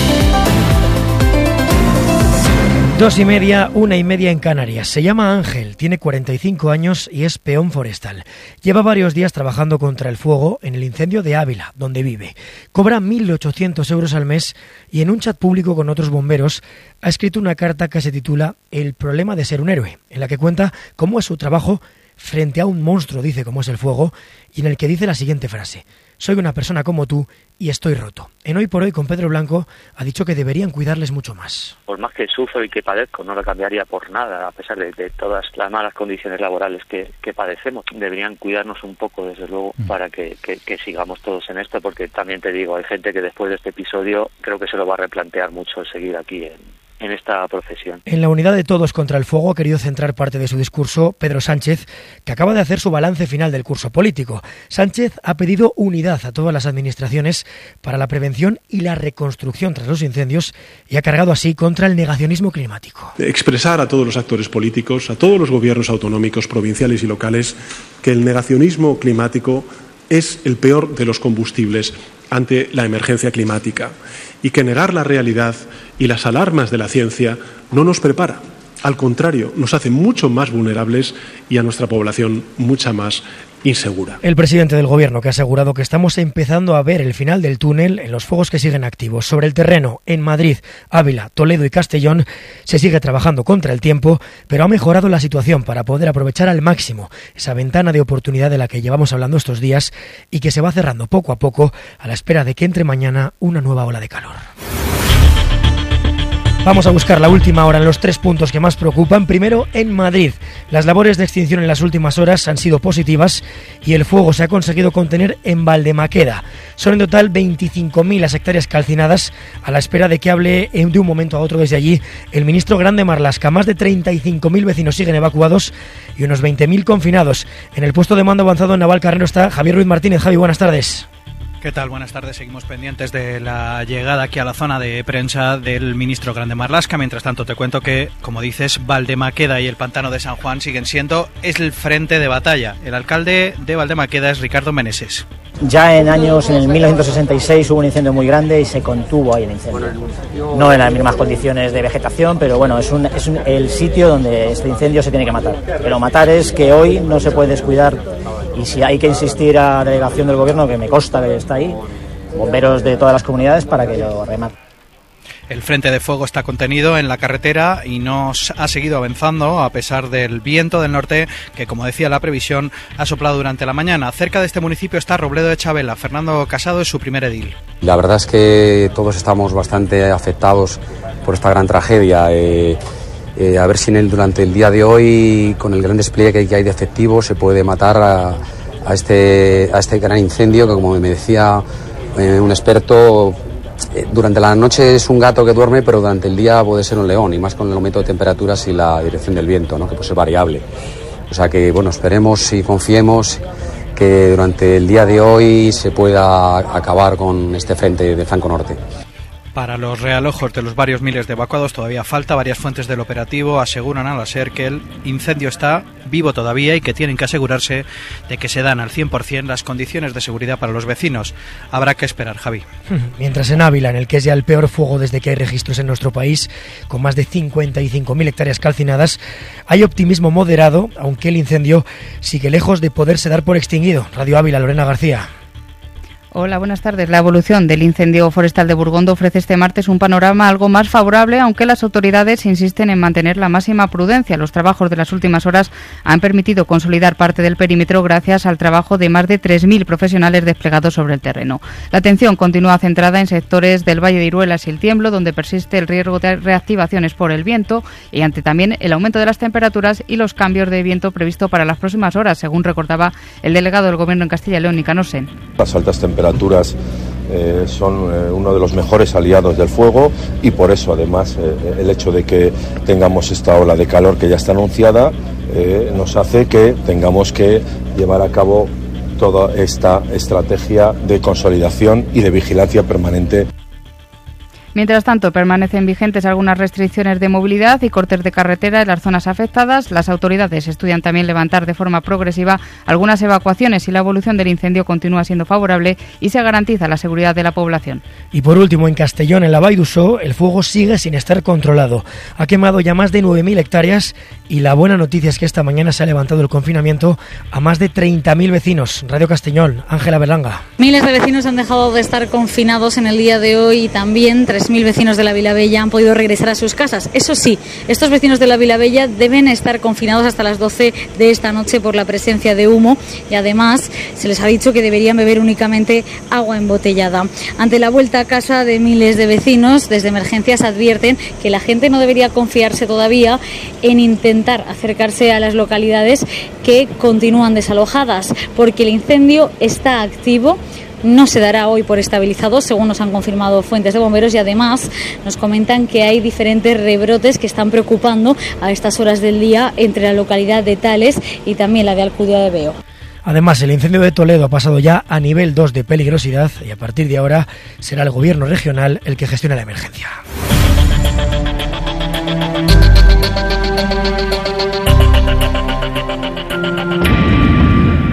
Dos y media, una y media en Canarias. Se llama Ángel, tiene cuarenta y cinco años y es peón forestal. Lleva varios días trabajando contra el fuego en el incendio de Ávila, donde vive. Cobra mil ochocientos euros al mes y en un chat público con otros bomberos ha escrito una carta que se titula El problema de ser un héroe, en la que cuenta cómo es su trabajo frente a un monstruo, dice cómo es el fuego, y en el que dice la siguiente frase: soy una persona como tú y estoy roto. En Hoy por Hoy con Pedro Blanco ha dicho que deberían cuidarles mucho más. Por más que sufro y que padezco, no lo cambiaría por nada, a pesar de, de todas las malas condiciones laborales que, que padecemos. Deberían cuidarnos un poco, desde luego, mm. para que, que, que sigamos todos en esto, porque también te digo, hay gente que después de este episodio creo que se lo va a replantear mucho seguir aquí en... en esta profesión. En la unidad de Todos contra el Fuego ha querido centrar parte de su discurso Pedro Sánchez, que acaba de hacer su balance final del curso político. Sánchez ha pedido unidad a todas las administraciones para la prevención y la reconstrucción tras los incendios y ha cargado así contra el negacionismo climático. Expresar a todos los actores políticos, a todos los gobiernos autonómicos, provinciales y locales, que el negacionismo climático es el peor de los combustibles ante la emergencia climática y que negar la realidad y las alarmas de la ciencia no nos prepara. Al contrario, nos hace mucho más vulnerables y a nuestra población mucha más insegura. El presidente del Gobierno, que ha asegurado que estamos empezando a ver el final del túnel en los fuegos que siguen activos. Sobre el terreno, en Madrid, Ávila, Toledo y Castellón, se sigue trabajando contra el tiempo, pero ha mejorado la situación para poder aprovechar al máximo esa ventana de oportunidad de la que llevamos hablando estos días y que se va cerrando poco a poco a la espera de que entre mañana una nueva ola de calor. Vamos a buscar la última hora en los tres puntos que más preocupan. Primero, en Madrid. Las labores de extinción en las últimas horas han sido positivas y el fuego se ha conseguido contener en Valdemaqueda. Son en total veinticinco mil las hectáreas calcinadas, a la espera de que hable de un momento a otro desde allí el ministro Grande Marlaska. Más de treinta y cinco mil vecinos siguen evacuados y unos veinte mil confinados. En el puesto de mando avanzado en Navalcarnero está Javier Ruiz Martínez. Javi, buenas tardes. ¿Qué tal? Buenas tardes. Seguimos pendientes de la llegada aquí a la zona de prensa del ministro Grande Marlaska. Mientras tanto, te cuento que, como dices, Valdemaqueda y el Pantano de San Juan siguen siendo el frente de batalla. El alcalde de Valdemaqueda es Ricardo Meneses. Ya en años, en el mil novecientos sesenta y seis hubo un incendio muy grande y se contuvo ahí el incendio. No en las mismas condiciones de vegetación, pero bueno, es, un, es un, el sitio donde este incendio se tiene que matar. Pero matar es que hoy no se puede descuidar. Y si hay que insistir a la delegación del gobierno, que me consta que está ahí, bomberos de todas las comunidades para que lo rematen. El frente de fuego está contenido en la carretera y no ha seguido avanzando a pesar del viento del norte que, como decía la previsión, ha soplado durante la mañana. Cerca de este municipio está Robledo de Chabela. Fernando Casado es su primer edil. La verdad es que todos estamos bastante afectados por esta gran tragedia. Eh, Eh, a ver si en el, durante el día de hoy, con el gran despliegue que hay de efectivos, se puede matar a, a, este, a este gran incendio que, como me decía eh, un experto, eh, durante la noche es un gato que duerme, pero durante el día puede ser un león, y más con el aumento de temperaturas y la dirección del viento, ¿no? Que puede ser variable. O sea que, bueno, esperemos y confiemos que durante el día de hoy se pueda acabar con este frente de flanco norte. Para los realojos de los varios miles de evacuados todavía falta. Varias fuentes del operativo aseguran a la SER que el incendio está vivo todavía y que tienen que asegurarse de que se dan al cien por ciento las condiciones de seguridad para los vecinos. Habrá que esperar, Javi. Mientras en Ávila, en el que es ya el peor fuego desde que hay registros en nuestro país, con más de cincuenta y cinco mil hectáreas calcinadas, hay optimismo moderado, aunque el incendio sigue lejos de poderse dar por extinguido. Radio Ávila, Lorena García. Hola, buenas tardes. La evolución del incendio forestal de Burgondo ofrece este martes un panorama algo más favorable, aunque las autoridades insisten en mantener la máxima prudencia. Los trabajos de las últimas horas han permitido consolidar parte del perímetro gracias al trabajo de más de tres mil profesionales desplegados sobre el terreno. La atención continúa centrada en sectores del Valle de Iruelas y el Tiemblo, donde persiste el riesgo de reactivaciones por el viento y ante también el aumento de las temperaturas y los cambios de viento previsto para las próximas horas, según recordaba el delegado del Gobierno en Castilla y León, Nicanor Sen. Las altas temperaturas temperaturas eh, son eh, uno de los mejores aliados del fuego y por eso además eh, el hecho de que tengamos esta ola de calor que ya está anunciada eh, nos hace que tengamos que llevar a cabo toda esta estrategia de consolidación y de vigilancia permanente. Mientras tanto, permanecen vigentes algunas restricciones de movilidad y cortes de carretera en las zonas afectadas. Las autoridades estudian también levantar de forma progresiva algunas evacuaciones y la evolución del incendio continúa siendo favorable y se garantiza la seguridad de la población. Y por último, en Castellón, en la Vall d'Uixó, el fuego sigue sin estar controlado. Ha quemado ya más de nueve mil hectáreas y la buena noticia es que esta mañana se ha levantado el confinamiento a más de treinta mil vecinos. Radio Castellón, Ángela Berlanga. Miles de vecinos han dejado de estar confinados en el día de hoy y también tres mil vecinos de la Vilabella han podido regresar a sus casas. Eso sí, estos vecinos de la Vilabella deben estar confinados hasta las doce de esta noche por la presencia de humo y además se les ha dicho que deberían beber únicamente agua embotellada. Ante la vuelta a casa de miles de vecinos, desde emergencias advierten que la gente no debería confiarse todavía en intentar acercarse a las localidades que continúan desalojadas, porque el incendio está activo. No se dará hoy por estabilizado, según nos han confirmado fuentes de bomberos, y además nos comentan que hay diferentes rebrotes que están preocupando a estas horas del día entre la localidad de Tales y también la de Alcudia de Veo. Además, el incendio de Toledo ha pasado ya a nivel dos de peligrosidad y a partir de ahora será el gobierno regional el que gestione la emergencia. Bueno,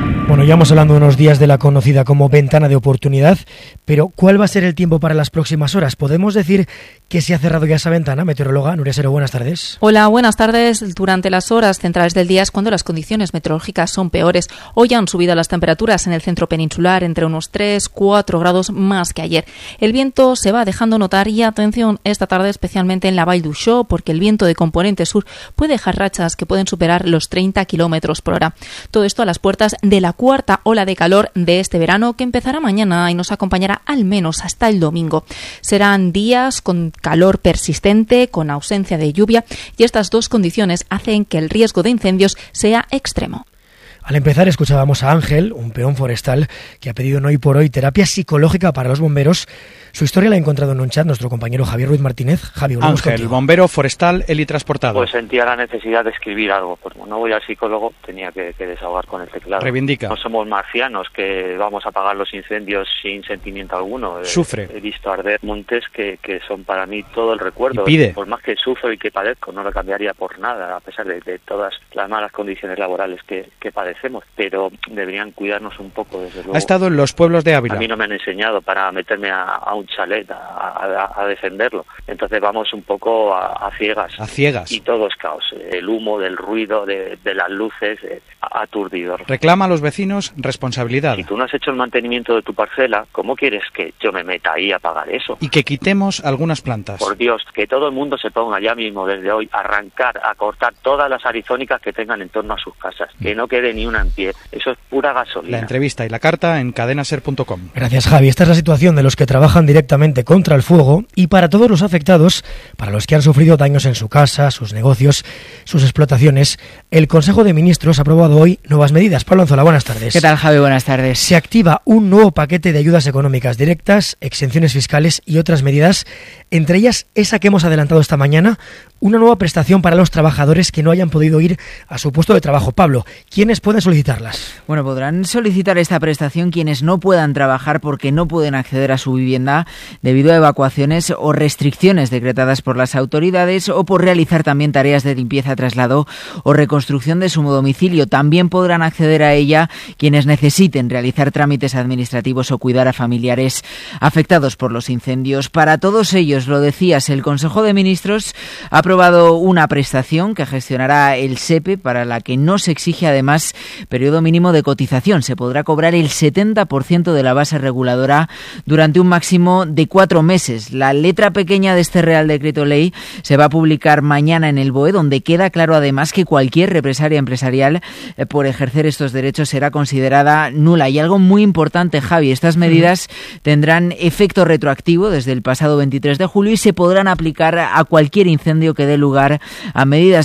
Bueno, llevamos hablando unos días de la conocida como ventana de oportunidad, pero ¿cuál va a ser el tiempo para las próximas horas? ¿Podemos decir que se ha cerrado ya esa ventana? Meteoróloga Nuria Sero, buenas tardes. Hola, buenas tardes. Durante las horas centrales del día es cuando las condiciones meteorológicas son peores. Hoy han subido las temperaturas en el centro peninsular entre unos tres, cuatro grados más que ayer. El viento se va dejando notar y atención esta tarde especialmente en la Vall d'Uixó, porque el viento de componente sur puede dejar rachas que pueden superar los treinta kilómetros por hora. Todo esto a las puertas de la cuarta ola de calor de este verano, que empezará mañana y nos acompañará al menos hasta el domingo. Serán días con calor persistente, con ausencia de lluvia, y estas dos condiciones hacen que el riesgo de incendios sea extremo. Al empezar escuchábamos a Ángel, un peón forestal que ha pedido en Hoy por Hoy terapia psicológica para los bomberos. Su historia la ha encontrado en un chat nuestro compañero Javier Ruiz Martínez. Javi, volvemos Ángel, contigo. bombero forestal helitransportado. Pues sentía la necesidad de escribir algo. Pues como no voy al psicólogo, tenía que, que desahogar con el teclado. Reivindica. No somos marcianos que vamos a apagar los incendios sin sentimiento alguno. Sufre. He, he visto arder montes que, que son para mí todo el recuerdo. Y pide. Por más que sufro y que padezco, no lo cambiaría por nada, a pesar de, de todas las malas condiciones laborales que, que padecemos. Pero deberían cuidarnos un poco, desde luego. Ha estado en los pueblos de Ávila. A mí no me han enseñado para meterme a, a un chalet a, a, a defenderlo. Entonces vamos un poco a, a ciegas. A ciegas. Y todo es caos. El humo, del ruido, de, de las luces, eh, aturdidor. Reclama a los vecinos responsabilidad. Si tú no has hecho el mantenimiento de tu parcela, ¿cómo quieres que yo me meta ahí a pagar eso? Y que quitemos algunas plantas. Por Dios, que todo el mundo se ponga ya mismo desde hoy a arrancar, a cortar todas las arizónicas que tengan en torno a sus casas. Que no quede ni una en pie. Eso es pura gasolina. La entrevista y la carta en cadena ser punto com. Gracias, Javi. Esta es la situación de los que trabajan directamente contra el fuego, y para todos los afectados, para los que han sufrido daños en su casa, sus negocios, sus explotaciones, el Consejo de Ministros ha aprobado hoy nuevas medidas. Pablo Anzola, buenas tardes. ¿Qué tal, Javi? Buenas tardes. Se activa un nuevo paquete de ayudas económicas directas, exenciones fiscales y otras medidas, entre ellas esa que hemos adelantado esta mañana, una nueva prestación para los trabajadores que no hayan podido ir a su puesto de trabajo. Pablo, ¿quiénes pueden solicitarlas? Bueno, podrán solicitar esta prestación quienes no puedan trabajar porque no pueden acceder a su vivienda debido a evacuaciones o restricciones decretadas por las autoridades, o por realizar también tareas de limpieza, traslado o reconstrucción de su domicilio. También podrán acceder a ella quienes necesiten realizar trámites administrativos o cuidar a familiares afectados por los incendios. Para todos ellos, lo decías, el Consejo de Ministros ha aprobado una prestación que gestionará el SEPE, para la que no se exige además periodo mínimo de cotización. Se podrá cobrar el setenta por ciento de la base reguladora durante un máximo de cuatro meses. La letra pequeña de este Real Decreto Ley se va a publicar mañana en el B O E, donde queda claro además que cualquier represalia empresarial eh, por ejercer estos derechos será considerada nula. Y algo muy importante, Javi, estas medidas tendrán efecto retroactivo desde el pasado veintitrés de julio y se podrán aplicar a cualquier incendio que dé lugar a medidas